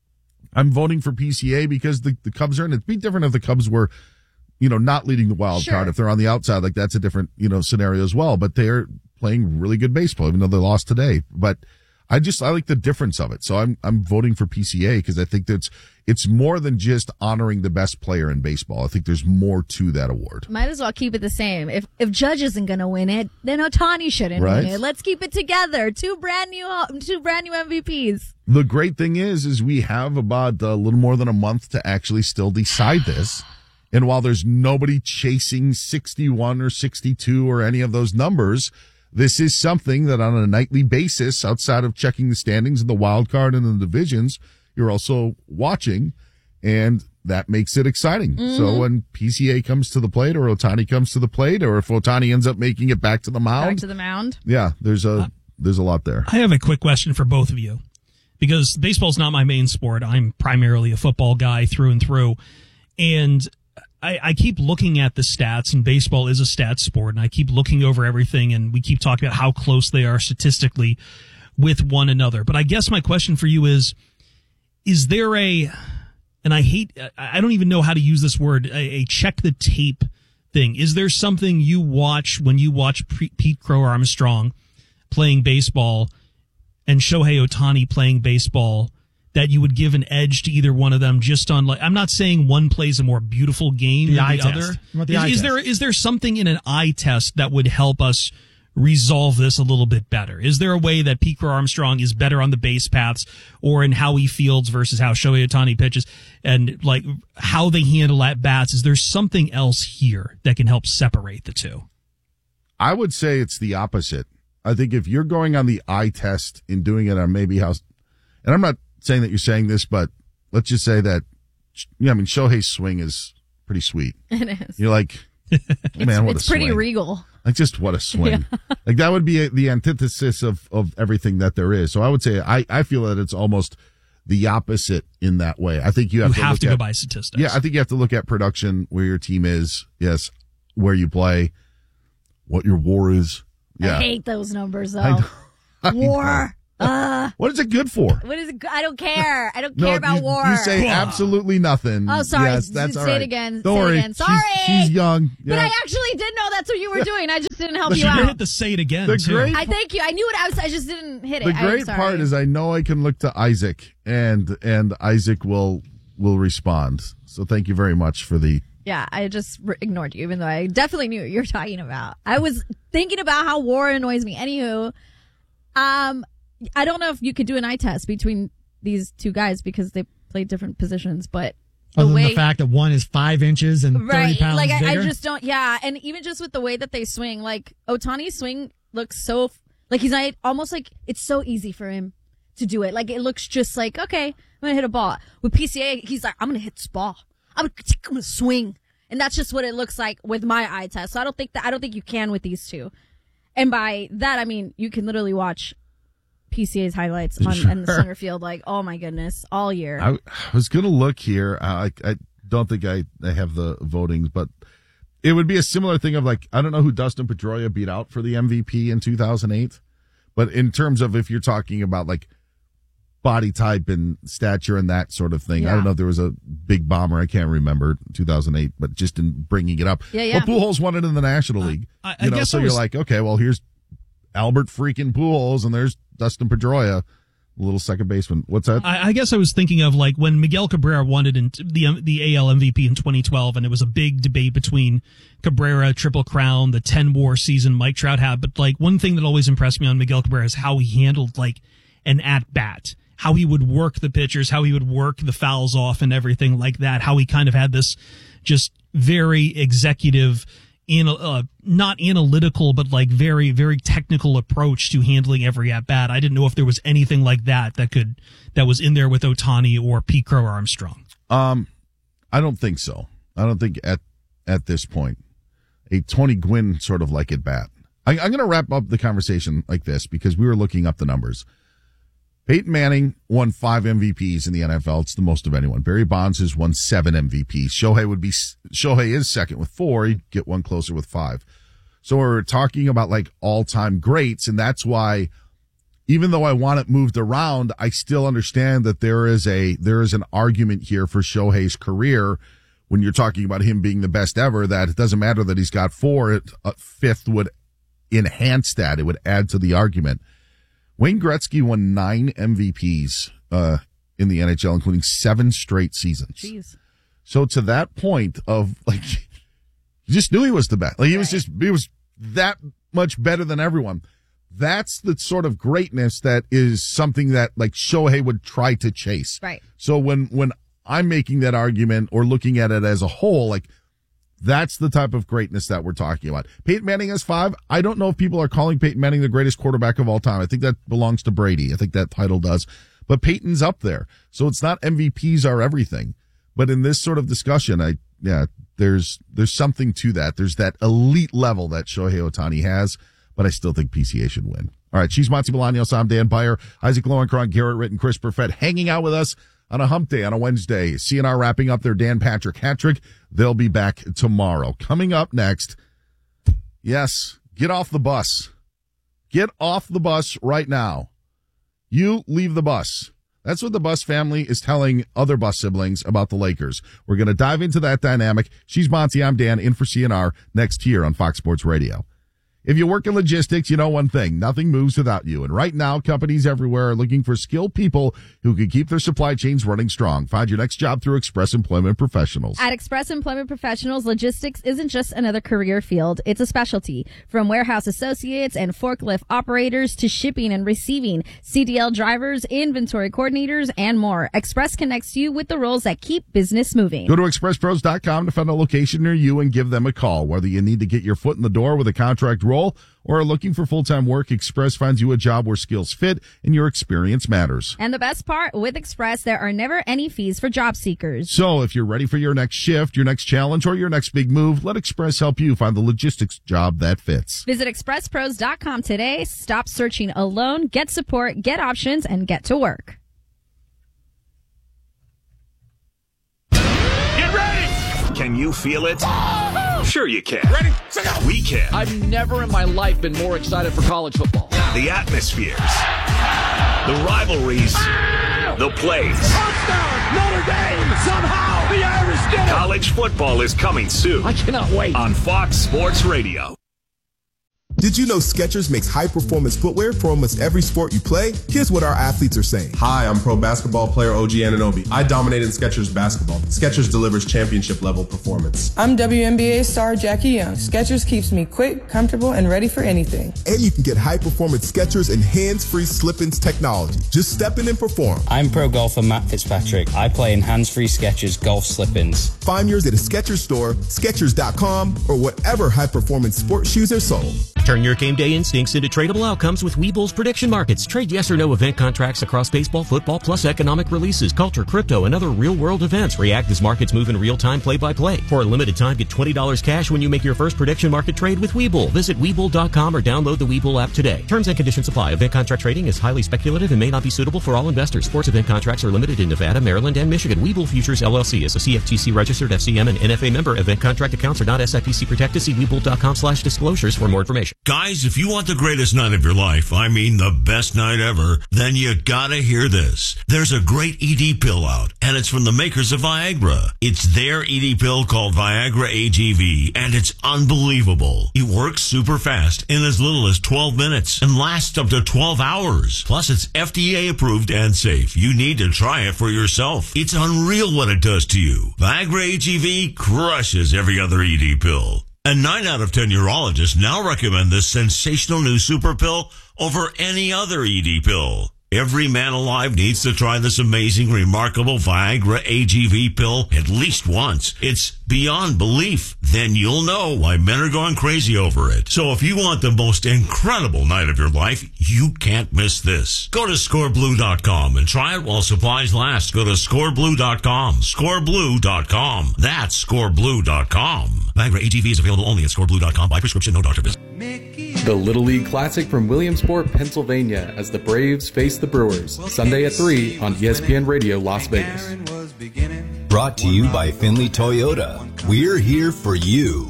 I'm voting for P C A because the, the Cubs are in it. It'd be different if the Cubs were, you know, not leading the wild Sure. card. If they're on the outside, like that's a different, you know, scenario as well. But they're playing really good baseball, even though they lost today. But I just, I like the difference of it. So I'm, I'm voting for P C A because I think that's, it's more than just honoring the best player in baseball. I think there's more to that award. Might as well keep it the same. If if Judge isn't going to win it, then Otani shouldn't Right. win it. Let's keep it together. Two brand new, two brand new M V Ps. The great thing is, is we have about a little more than a month to actually still decide this. And while there's nobody chasing sixty-one or sixty-two or any of those numbers, this is something that on a nightly basis, outside of checking the standings and the wild card and the divisions, you're also watching, and that makes it exciting. Mhm. So when P C A comes to the plate or Otani comes to the plate, or if Otani ends up making it back to the mound, Back to the mound. yeah, there's a, there's a lot there. I have a quick question for both of you because baseball's not my main sport. I'm primarily a football guy through and through. And I, I keep looking at the stats, and baseball is a stats sport, and I keep looking over everything, and we keep talking about how close they are statistically with one another. But I guess my question for you is, is there a, and I hate, I don't even know how to use this word, a, a check the tape thing. Is there something you watch when you watch Pre- Pete Crow Armstrong playing baseball and Shohei Otani playing baseball that you would give an edge to either one of them just on, like, I'm not saying one plays a more beautiful game The than eye the test. other. You want the Is, eye is test. there, is there something in an eye test that would help us resolve this a little bit better? Is there a way that Pete Crow Armstrong is better on the base paths or in how he fields versus how Shohei Otani pitches and like how they handle at bats? Is there something else here that can help separate the two? I would say it's the opposite. I think if you're going on the eye test and doing it on maybe how, and I'm not saying that you're saying this, but let's just say that, yeah, I mean, Shohei's swing is pretty sweet. It is. You're like, man, what it's a pretty swing. regal. Like, just what a swing. Like, that would be a, the antithesis of, of everything that there is. So I would say, I, I feel that it's almost the opposite in that way. I think you have You to have look to at, go by statistics. Yeah, I think you have to look at production, where your team is, yes, where you play, what your war is, Yeah. I hate those numbers, though. I know. I War. Uh, what is it good for? what is it? I don't care. I don't No, care about you, war. you say absolutely nothing. Oh, sorry. Yes, that's Say all it right. again. Don't Say it worry. again. Sorry. She's, she's young. But Yeah. I actually did know that's what you were doing. I just didn't help The you great- out. hit the say it again, The too. great I thank you. I knew what I was. I just didn't hit it. The I'm great sorry. part is I know I can look to Isaac, and and Isaac will will respond. So thank you very much for the. Yeah, I just re- ignored you, even though I definitely knew what you were talking about. I was thinking about how war annoys me. Anywho, um, I don't know if you could do an eye test between these two guys because they play different positions, but the Other way than the fact that one is five inches and thirty right, pounds like I, I bigger. just don't. Yeah, and even just with the way that they swing, like Ohtani's swing looks so like he's not almost like it's so easy for him to do it. Like it looks just like okay, I'm gonna hit a ball. With P C A, he's like I'm gonna hit this ball. I'm gonna, I'm gonna swing. And that's just what it looks like with my eye test. So I don't think that I don't think you can with these two. And by that I mean you can literally watch P C A's highlights on Sure. in the center field like, oh my goodness, all year. I, I was going to look here. I, I don't think I, I have the votings, but it would be a similar thing of like, I don't know who Dustin Pedroia beat out for the M V P in two thousand eight, but in terms of if you're talking about like body type and stature and that sort of thing, I Yeah. don't know if there was a big bomber. I can't remember two thousand eight, but just in bringing it up. Yeah, yeah. Well, Pujols won it in the National League. I- I you know, guess so I you're was- like, okay, well, here's Albert freaking Pujols and there's Dustin Pedroia, little second baseman. What's that? I, I guess I was thinking of like when Miguel Cabrera won it in the the A L M V P in twenty twelve, and it was a big debate between Cabrera, Triple Crown, the ten WAR season Mike Trout had. But like one thing that always impressed me on Miguel Cabrera is how he handled like an at bat, how he would work the pitchers, how he would work the fouls off, and everything like that. How he kind of had this just very executive. In uh, not analytical, but like very, very technical approach to handling every at bat. I didn't know if there was anything like that that could that was in there with Ohtani or Pete Crow Armstrong. Um, I don't think so. I don't think at at this point a Tony Gwynn sort of like at bat. I, I'm going to wrap up the conversation like this because we were looking up the numbers. Peyton Manning won five M V Ps in the N F L. It's the most of anyone. Barry Bonds has won seven M V Ps. Shohei would be Shohei is second with four. He'd get one closer with five. So we're talking about like all-time greats, and that's why even though I want it moved around, I still understand that there is a there is an argument here for Shohei's career when you're talking about him being the best ever, that it doesn't matter that he's got four. It, a fifth would enhance that. It would add to the argument. Wayne Gretzky won nine M V Ps uh, in the N H L, including seven straight seasons. Jeez. So to that point of like, you just knew he was the best. Like he was just he was that much better than everyone. That's the sort of greatness that is something that like Shohei would try to chase. Right. So when when I'm making that argument or looking at it as a whole, like that's the type of greatness that we're talking about. Peyton Manning has five. I don't know if people are calling Peyton Manning the greatest quarterback of all time. I think that belongs to Brady. I think that title does. But Peyton's up there. So it's not M V Ps are everything. But in this sort of discussion, I yeah, there's there's something to that. There's that elite level that Shohei Ohtani has, but I still think P C A should win. All right, she's Monty Bolaños. I'm Dan Beyer, Isaac Lowenkron, Garrett Ritt, and Chris Perfett hanging out with us on a hump day on a Wednesday. C N R wrapping up their Dan Patrick hat trick. They'll be back tomorrow. Coming up next, yes, get off the bus. Get off the bus right now. You leave the bus. That's what the Bus family is telling other Bus siblings about the Lakers. We're going to dive into that dynamic. She's Monty. I'm Dan, in for C N R, next here on Fox Sports Radio. If you work in logistics, you know one thing. Nothing moves without you. And right now, companies everywhere are looking for skilled people who can keep their supply chains running strong. Find your next job through Express Employment Professionals. At Express Employment Professionals, logistics isn't just another career field. It's a specialty. From warehouse associates and forklift operators to shipping and receiving, C D L drivers, inventory coordinators, and more. Express connects you with the roles that keep business moving. Go to express pros dot com to find a location near you and give them a call. Whether you need to get your foot in the door with a contract role or are looking for full-time work, Express finds you a job where skills fit and your experience matters. And the best part, with Express, there are never any fees for job seekers. So if you're ready for your next shift, your next challenge, or your next big move, let Express help you find the logistics job that fits. Visit express pros dot com today. Stop searching alone. Get support, get options, and get to work. Get ready! Can you feel it? Sure you can. Ready, set, go. We can. I've never in my life been more excited for college football. The atmospheres, the rivalries, ah! the plays. Touchdown, Notre Dame, somehow the Irish did it. College football is coming soon. I cannot wait. On Fox Sports Radio. Did you know Skechers makes high-performance footwear for almost every sport you play? Here's what our athletes are saying. Hi, I'm pro basketball player O G Anunoby. I dominate in Skechers basketball. Skechers delivers championship-level performance. I'm W N B A star Jackie Young. Skechers keeps me quick, comfortable, and ready for anything. And you can get high-performance Skechers and hands-free slip-ins technology. Just step in and perform. I'm pro golfer Matt Fitzpatrick. I play in hands-free Skechers golf slip-ins. Find yours at a Skechers store, Skechers dot com, or whatever high-performance sports shoes are sold. Turn your game day instincts into tradable outcomes with Webull's prediction markets. Trade yes or no event contracts across baseball, football, plus economic releases, culture, crypto, and other real-world events. React as markets move in real time, play-by-play. For a limited time, get twenty dollars cash when you make your first prediction market trade with Webull. Visit Webull dot com or download the Webull app today. Terms and conditions apply. Event contract trading is highly speculative and may not be suitable for all investors. Sports event contracts are limited in Nevada, Maryland, and Michigan. Webull Futures, L L C is a C F T C registered F C M and N F A member. Event contract accounts are not S I P C protected. See Webull dot com slash disclosures for more information. Guys, if you want the greatest night of your life, I mean the best night ever, then you gotta hear this. There's a great E D pill out, and it's from the makers of Viagra. It's their E D pill called Viagra A G V, and it's unbelievable. It works super fast in as little as twelve minutes and lasts up to twelve hours. Plus, it's F D A approved and safe. You need to try it for yourself. It's unreal what it does to you. Viagra A G V crushes every other E D pill. And nine out of ten urologists now recommend this sensational new super pill over any other E D pill. Every man alive needs to try this amazing, remarkable Viagra A G V pill at least once. It's beyond belief. Then you'll know why men are going crazy over it. So if you want the most incredible night of your life, you can't miss this. Go to score blue dot com and try it while supplies last. Go to score blue dot com. score blue dot com. That's score blue dot com. Viagra A G V is available only at score blue dot com by prescription, no doctor visit. The Little League Classic from Williamsport, Pennsylvania, as the Braves face the Brewers, Sunday at three on E S P N Radio Las Vegas. Brought to you by Finley Toyota. We're here for you.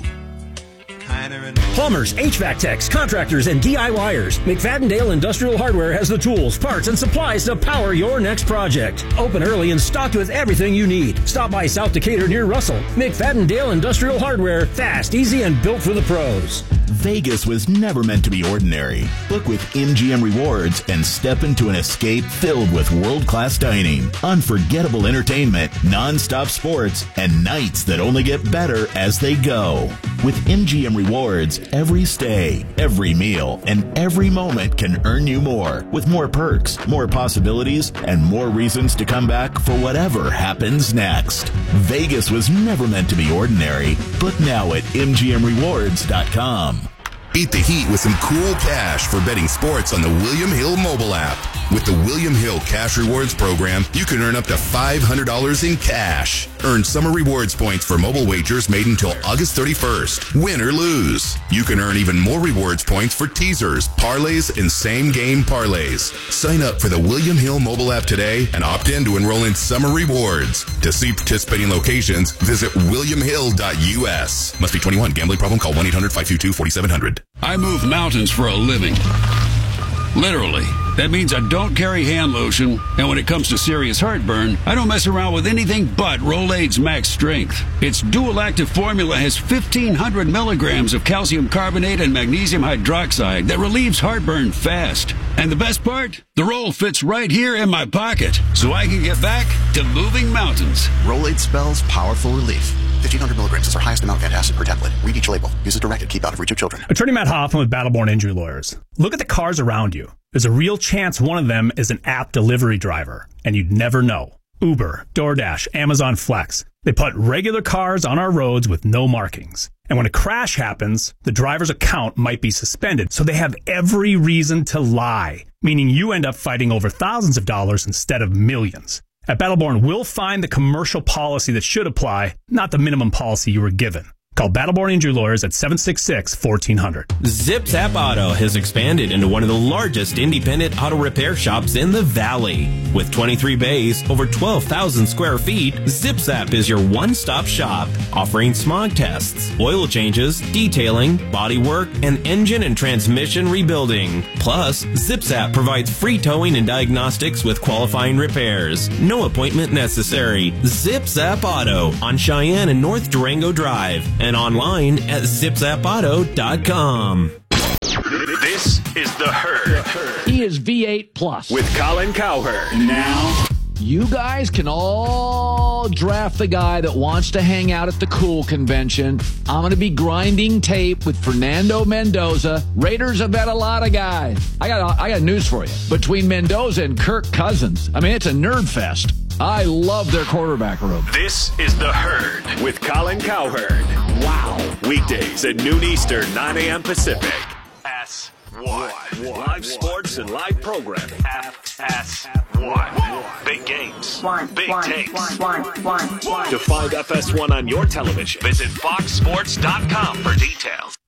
Plumbers, H V A C techs, contractors, and DIYers. McFadden-Dale Industrial Hardware has the tools, parts, and supplies to power your next project. Open early and stocked with everything you need. Stop by South Decatur near Russell. McFadden-Dale Industrial Hardware. Fast, easy, and built for the pros. Vegas was never meant to be ordinary. Book with M G M Rewards and step into an escape filled with world-class dining, unforgettable entertainment, non-stop sports, and nights that only get better as they go. With M G M Rewards, every stay, every meal, and every moment can earn you more, with more perks, more possibilities, and more reasons to come back for whatever happens next. Vegas was never meant to be ordinary. Book now at M G M rewards dot com. Beat the heat with some cool cash for betting sports on the William Hill mobile app. With the William Hill Cash Rewards program, you can earn up to five hundred dollars in cash. Earn summer rewards points for mobile wagers made until August thirty-first. Win or lose. You can earn even more rewards points for teasers, parlays, and same-game parlays. Sign up for the William Hill mobile app today and opt in to enroll in summer rewards. To see participating locations, visit william hill dot U S. Must be twenty-one. Gambling problem? Call one eight hundred five two two four seven zero zero. I move mountains for a living. Literally. That means I don't carry hand lotion, and when it comes to serious heartburn, I don't mess around with anything but Rolaids Max Strength. Its dual-active formula has fifteen hundred milligrams of calcium carbonate and magnesium hydroxide that relieves heartburn fast. And the best part? The roll fits right here in my pocket, so I can get back to moving mountains. Rolaids spells powerful relief. fifteen hundred milligrams is our highest amount of antacid per tablet. Read each label. Use as directed. Keep out of reach of children. Attorney Matt Hoffman with Battleborn Injury Lawyers. Look at the cars around you. There's a real chance one of them is an app delivery driver, and you'd never know. Uber, DoorDash, Amazon Flex. They put regular cars on our roads with no markings. And when a crash happens, the driver's account might be suspended, so they have every reason to lie, meaning you end up fighting over thousands of dollars instead of millions. At Battleborn, we'll find the commercial policy that should apply, not the minimum policy you were given. Call Battleborn Injury Lawyers at seven six six, one four zero zero. Zip Zap Auto has expanded into one of the largest independent auto repair shops in the Valley. With twenty-three bays, over twelve thousand square feet, Zip Zap is your one-stop shop, offering smog tests, oil changes, detailing, body work, and engine and transmission rebuilding. Plus, Zip Zap provides free towing and diagnostics with qualifying repairs. No appointment necessary. Zip Zap Auto on Cheyenne and North Durango Drive, and online at zip zap auto dot com. This is The Herd. He is V eight plus. With Colin Cowherd. Now, you guys can all draft the guy that wants to hang out at the cool convention. I'm going to be grinding tape with Fernando Mendoza. Raiders have bet a lot of guys. I got I got news for you. Between Mendoza and Kirk Cousins, I mean, it's a nerd fest. I love their quarterback room. This is The Herd with Colin Cowherd. Wow. Weekdays at noon Eastern, nine a.m. Pacific. S one. Live sports and live programming. F S one. Big games. Big takes. To find F S one on your television, visit fox sports dot com for details.